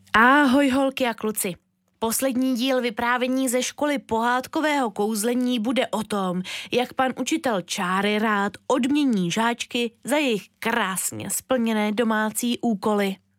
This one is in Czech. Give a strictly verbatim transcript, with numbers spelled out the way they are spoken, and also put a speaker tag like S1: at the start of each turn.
S1: Ahoj holky a kluci. Poslední díl vyprávění ze školy pohádkového kouzlení bude o tom, jak pan učitel Čáry rád odmění žáčky za jejich krásně splněné domácí úkoly.